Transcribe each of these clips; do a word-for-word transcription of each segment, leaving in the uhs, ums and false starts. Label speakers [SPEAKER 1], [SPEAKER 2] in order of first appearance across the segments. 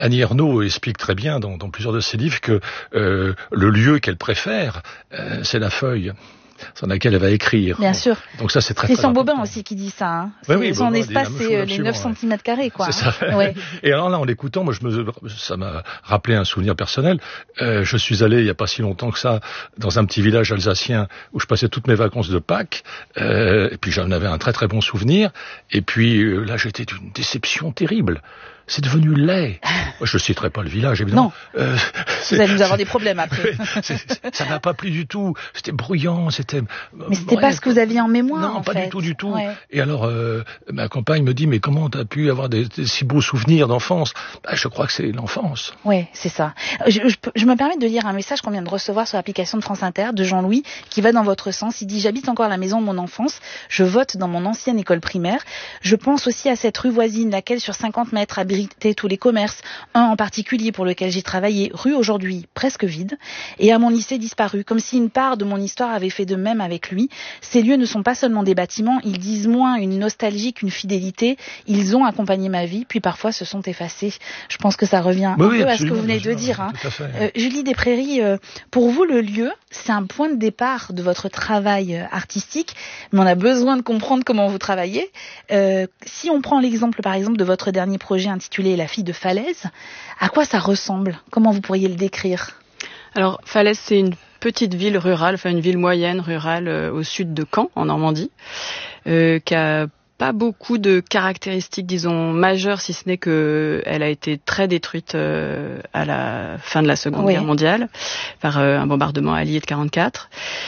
[SPEAKER 1] Annie Ernaux explique très bien dans, dans plusieurs de ses livres que euh, le lieu qu'elle préfère, euh, c'est la feuille sur laquelle elle va écrire.
[SPEAKER 2] Bien sûr.
[SPEAKER 1] Donc ça, c'est très,
[SPEAKER 2] C'est
[SPEAKER 1] très
[SPEAKER 2] son
[SPEAKER 1] important.
[SPEAKER 2] Bobin aussi qui dit ça. Hein.
[SPEAKER 1] Oui, oui,
[SPEAKER 2] son
[SPEAKER 1] Bobin
[SPEAKER 2] espace, c'est les neuf centimètres carrés, quoi.
[SPEAKER 1] C'est ça.
[SPEAKER 2] Ouais.
[SPEAKER 1] Et alors là, en l'écoutant, moi, je me, ça m'a rappelé un souvenir personnel. Euh, je suis allé, il y a pas si longtemps que ça, dans un petit village alsacien où je passais toutes mes vacances de Pâques. Euh, et puis j'en avais un très très bon souvenir. Et puis euh, là, j'étais d'une déception terrible. C'est devenu laid. Moi, je ne citerai pas le village, évidemment.
[SPEAKER 2] Non. Euh, Vous allez nous avoir des problèmes après.
[SPEAKER 1] c'est, c'est, ça m'a pas plu du tout. C'était bruyant, c'était...
[SPEAKER 2] Mais c'était bref, pas ce que vous aviez en mémoire,
[SPEAKER 1] Non,
[SPEAKER 2] en
[SPEAKER 1] pas
[SPEAKER 2] fait.
[SPEAKER 1] du tout, du tout.
[SPEAKER 2] Ouais.
[SPEAKER 1] Et alors, euh, ma compagne me dit, mais comment t'as pu avoir des, des si beaux souvenirs d'enfance? Bah, je crois que c'est l'enfance.
[SPEAKER 2] Oui, c'est ça. Je, je, je me permets de lire un message qu'on vient de recevoir sur l'application de France Inter, de Jean-Louis, qui va dans votre sens. Il dit, j'habite encore à la maison de mon enfance. Je vote dans mon ancienne école primaire. Je pense aussi à cette rue voisine, laquelle sur cinquante mètres abritait tous les commerces, un en particulier pour lequel j'ai travaillé, rue aujourd'hui presque vide, et à mon lycée disparu, comme si une part de mon histoire avait fait de même avec lui. Ces lieux ne sont pas seulement des bâtiments, ils disent moins une nostalgie qu'une fidélité. Ils ont accompagné ma vie, puis parfois se sont effacés. Je pense que ça revient
[SPEAKER 1] oui,
[SPEAKER 2] un
[SPEAKER 1] oui,
[SPEAKER 2] peu à ce que vous venez de dire. Hein. Euh, Julie Desprairies, euh, pour vous, le lieu, c'est un point de départ de votre travail euh, artistique, mais on a besoin de comprendre comment vous travaillez. Euh, si on prend l'exemple, par exemple, de votre dernier projet intitulé La fille de Falaise, à quoi ça ressemble? Comment vous pourriez le décrire?
[SPEAKER 3] Alors, Falaise, c'est une petite ville rurale, enfin une ville moyenne rurale euh, au sud de Caen, en Normandie, euh, qui a pas beaucoup de caractéristiques, disons, majeures, si ce n'est que elle a été très détruite euh, à la fin de la Seconde oui. Guerre mondiale par euh, un bombardement allié de quarante-quatre.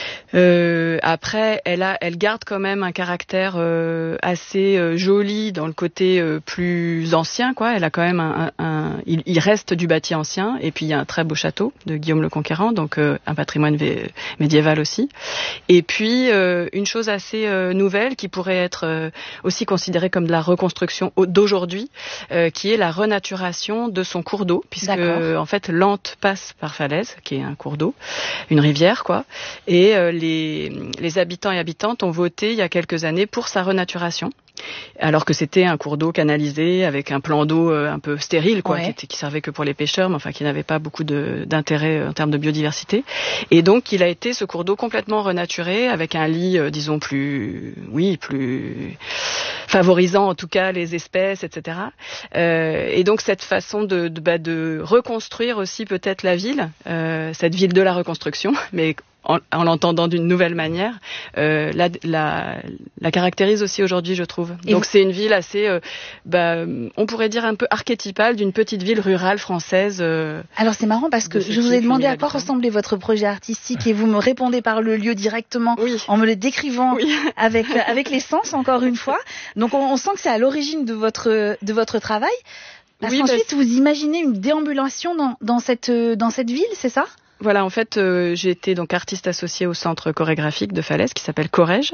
[SPEAKER 3] Euh, après, elle a, elle garde quand même un caractère euh, assez euh, joli dans le côté euh, plus ancien, quoi. Elle a quand même un, un, un il, il reste du bâti ancien, et puis il y a un très beau château de Guillaume le Conquérant, donc euh, un patrimoine vé- médiéval aussi. Et puis euh, une chose assez euh, nouvelle qui pourrait être euh, aussi considérée comme de la reconstruction d'aujourd'hui, euh, qui est la renaturation de son cours d'eau, puisque euh, en fait Lente passe par Falaise, qui est un cours d'eau, une rivière, quoi, et euh, Les, les habitants et habitantes ont voté il y a quelques années pour sa renaturation, alors que c'était un cours d'eau canalisé avec un plan d'eau un peu stérile, quoi, ouais. qui, était, qui servait que pour les pêcheurs, mais enfin qui n'avait pas beaucoup de, d'intérêt en termes de biodiversité. Et donc il a été ce cours d'eau complètement renaturé avec un lit, euh, disons plus, oui, plus favorisant en tout cas les espèces, et cetera. Euh, et donc cette façon de, de, bah, de reconstruire aussi peut-être la ville, euh, cette ville de la reconstruction, mais En, en l'entendant d'une nouvelle manière, euh, la, la, la caractérise aussi aujourd'hui, je trouve. Et donc vous... c'est une ville assez, euh, bah, on pourrait dire un peu archétypale d'une petite ville rurale française. Euh,
[SPEAKER 2] Alors c'est marrant parce que je vous ai demandé à quoi ressemblait votre projet artistique et vous me répondez par le lieu directement, oui. en me le décrivant oui. avec avec les sens encore une fois. Donc on, on sent que c'est à l'origine de votre de votre travail. Parce oui, qu'ensuite bah, vous imaginez une déambulation dans dans cette dans cette ville, c'est ça?
[SPEAKER 3] Voilà, en fait, euh, j'ai été donc artiste associée au centre chorégraphique de Falaise qui s'appelle Corrège,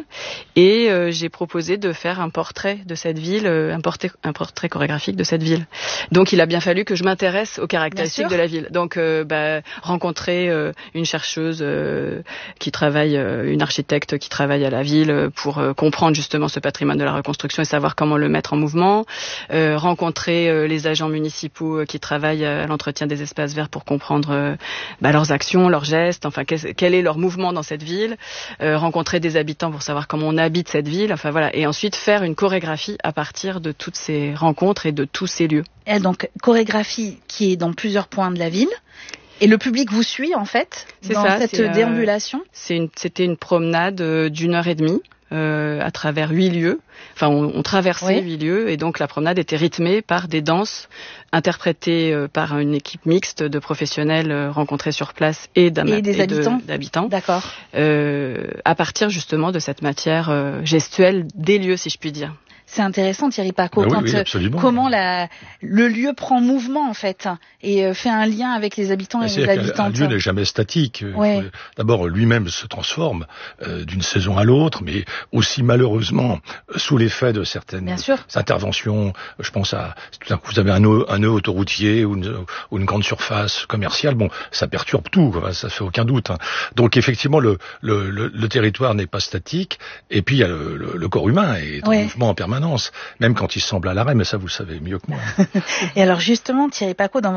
[SPEAKER 3] et euh, j'ai proposé de faire un portrait de cette ville, euh, un portrait, un portrait chorégraphique de cette ville. Donc, il a bien fallu que je m'intéresse aux caractéristiques de la ville. Donc, euh, bah, rencontrer euh, une chercheuse euh, qui travaille, euh, une architecte qui travaille à la ville pour euh, comprendre justement ce patrimoine de la reconstruction et savoir comment le mettre en mouvement. Euh, rencontrer euh, les agents municipaux qui travaillent à l'entretien des espaces verts pour comprendre euh, bah, leurs actions, leurs gestes, enfin quel est leur mouvement dans cette ville, euh, rencontrer des habitants pour savoir comment on habite cette ville, enfin voilà, et ensuite faire une chorégraphie à partir de toutes ces rencontres et de tous ces lieux.
[SPEAKER 2] Et donc chorégraphie qui est dans plusieurs points de la ville. Et le public vous suit en fait
[SPEAKER 3] c'est
[SPEAKER 2] dans
[SPEAKER 3] ça,
[SPEAKER 2] cette
[SPEAKER 3] c'est,
[SPEAKER 2] déambulation.
[SPEAKER 3] euh, c'est une, c'était une promenade d'une heure et demie. Euh, à travers huit lieux, enfin on, on traversait oui. huit lieux, et donc la promenade était rythmée par des danses interprétées euh, par une équipe mixte de professionnels euh, rencontrés sur place et, d'am-
[SPEAKER 2] et des
[SPEAKER 3] et
[SPEAKER 2] habitants,
[SPEAKER 3] de, d'habitants.
[SPEAKER 2] D'accord.
[SPEAKER 3] Euh, à partir justement de cette matière euh, gestuelle des lieux, si je puis dire.
[SPEAKER 2] C'est intéressant, Thierry Pacaud,
[SPEAKER 1] ben
[SPEAKER 2] quand,
[SPEAKER 1] oui, oui,
[SPEAKER 2] comment la, le lieu prend mouvement en fait et euh, fait un lien avec les habitants
[SPEAKER 1] Mais
[SPEAKER 2] et les habitantes.
[SPEAKER 1] Un lieu n'est jamais statique.
[SPEAKER 2] Ouais.
[SPEAKER 1] D'abord, lui-même se transforme euh, d'une saison à l'autre, mais aussi malheureusement sous l'effet de certaines interventions. Je pense à tout d'un coup vous avez un nœud, un nœud autoroutier ou une, ou une grande surface commerciale. Bon, ça perturbe tout, quoi, ça fait aucun doute. Hein. Donc effectivement, le, le, le, le territoire n'est pas statique. Et puis il y a le, le, le corps humain est en ouais. mouvement en permanence. Même quand il semble à l'arrêt, mais ça vous le savez mieux que moi.
[SPEAKER 2] Et alors justement, Thierry Pacaud, dans